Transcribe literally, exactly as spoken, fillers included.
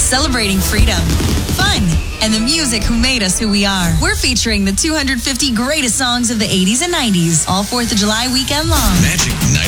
celebrating freedom, fun, and the music who made us who we are. We're featuring the two hundred fifty greatest songs of the eighties and nineties, all fourth of July weekend long. Magic ninety.